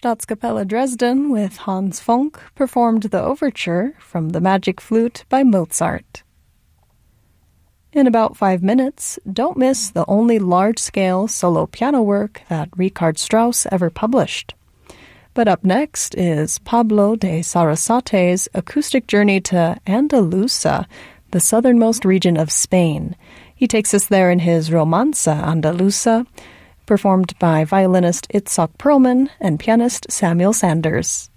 Staatskapelle Dresden with Hans Funk performed the overture from The Magic Flute by Mozart. In about 5 minutes, don't miss the only large-scale solo piano work that Richard Strauss ever published. But up next is Pablo de Sarasate's acoustic journey to Andalusia, the southernmost region of Spain. He takes us there in his Romanza Andalusa, performed by violinist Itzhak Perlman and pianist Samuel Sanders.